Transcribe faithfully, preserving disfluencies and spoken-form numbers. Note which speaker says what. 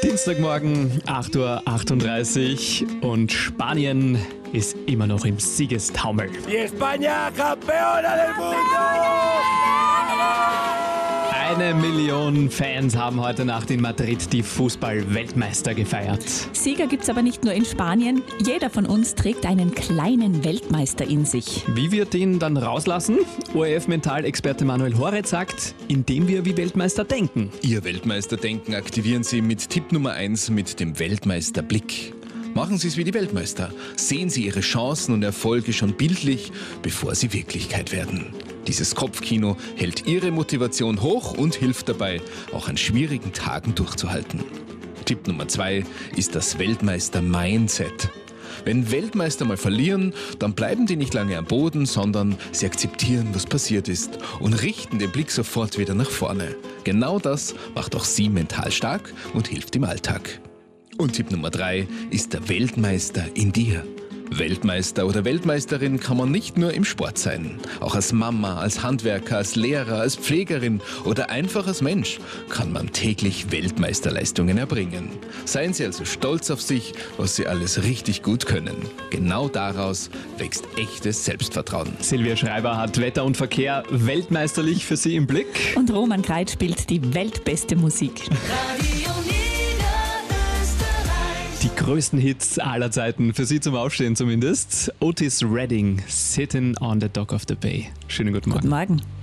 Speaker 1: Dienstagmorgen, acht Uhr achtunddreißig und Spanien ist immer noch im Siegestaumel.
Speaker 2: Y España campeona del mundo!
Speaker 1: Eine Million Fans haben heute Nacht in Madrid die Fußball-Weltmeister gefeiert.
Speaker 3: Sieger gibt's aber nicht nur in Spanien. Jeder von uns trägt einen kleinen Weltmeister in sich.
Speaker 1: Wie wir den dann rauslassen? O R F-Mentalexperte Manuel Horet sagt, indem wir wie Weltmeister denken.
Speaker 4: Ihr Weltmeisterdenken aktivieren Sie mit Tipp Nummer eins mit dem Weltmeisterblick. Machen Sie es wie die Weltmeister. Sehen Sie Ihre Chancen und Erfolge schon bildlich, bevor sie Wirklichkeit werden. Dieses Kopfkino hält Ihre Motivation hoch und hilft dabei, auch an schwierigen Tagen durchzuhalten. Tipp Nummer zwei ist das Weltmeister-Mindset. Wenn Weltmeister mal verlieren, dann bleiben die nicht lange am Boden, sondern sie akzeptieren, was passiert ist und richten den Blick sofort wieder nach vorne. Genau das macht auch Sie mental stark und hilft im Alltag. Und Tipp Nummer drei ist der Weltmeister in dir. Weltmeister oder Weltmeisterin kann man nicht nur im Sport sein. Auch als Mama, als Handwerker, als Lehrer, als Pflegerin oder einfach als Mensch kann man täglich Weltmeisterleistungen erbringen. Seien Sie also stolz auf sich, was Sie alles richtig gut können. Genau daraus wächst echtes Selbstvertrauen.
Speaker 1: Silvia Schreiber hat Wetter und Verkehr weltmeisterlich für Sie im Blick.
Speaker 3: Und Roman Kreit spielt die weltbeste Musik.
Speaker 1: Die größten Hits aller Zeiten, für Sie zum Aufstehen zumindest. Otis Redding, Sitting on the Dock of the Bay. Schönen guten Morgen.
Speaker 3: Guten Morgen.